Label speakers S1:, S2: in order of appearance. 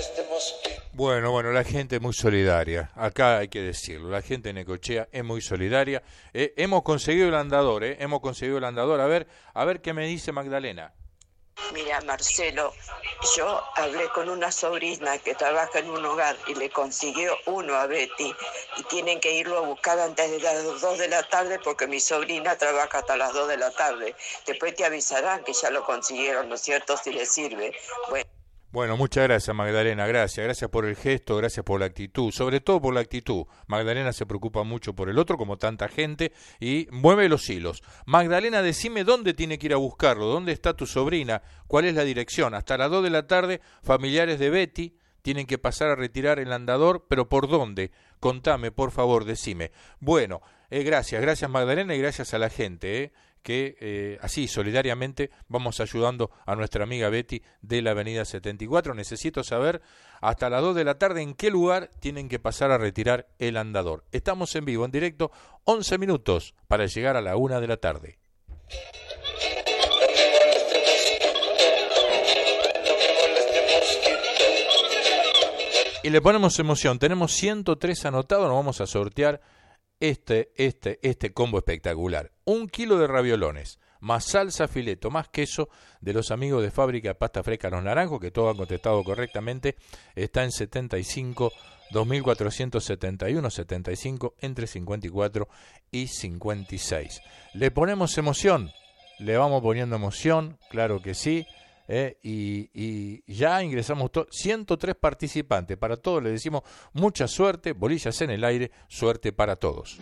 S1: Bueno, la gente es muy solidaria, acá hay que decirlo, la gente de Necochea es muy solidaria. Hemos conseguido el andador, a ver qué me dice Magdalena.
S2: Mira, Marcelo, yo hablé con una sobrina que trabaja en un hogar y le consiguió uno a Betty y tienen que irlo a buscar antes de las 2 de la tarde porque mi sobrina trabaja hasta las 2 de la tarde. Después te avisarán que ya lo consiguieron, ¿no es cierto? Si les sirve.
S1: Bueno, muchas gracias Magdalena, gracias por el gesto, gracias por la actitud, sobre todo por la actitud. Magdalena se preocupa mucho por el otro, como tanta gente, y mueve los hilos. Magdalena, decime dónde tiene que ir a buscarlo, dónde está tu sobrina, cuál es la dirección. Hasta las 2 de la tarde, familiares de Betty tienen que pasar a retirar el andador, pero ¿por dónde? Contame, por favor, decime. Bueno, gracias Magdalena y gracias a la gente, que así solidariamente vamos ayudando a nuestra amiga Betty de la avenida 74. Necesito saber hasta las 2 de la tarde en qué lugar tienen que pasar a retirar el andador. Estamos en vivo, en directo, 11 minutos para llegar a la 1 de la tarde. Y le ponemos emoción, tenemos 103 anotados, nos vamos a sortear este combo espectacular. 1 kilo de raviolones, más salsa fileto, más queso de los amigos de Fábrica de Pasta Fresca Los Naranjos, que todos han contestado correctamente. Está en 75, 2471, 75, entre 54 y 56. ¿Le ponemos emoción? Le vamos poniendo emoción, claro que sí. Y ya ingresamos 103 participantes. Para todos les decimos mucha suerte, bolillas en el aire, suerte para todos.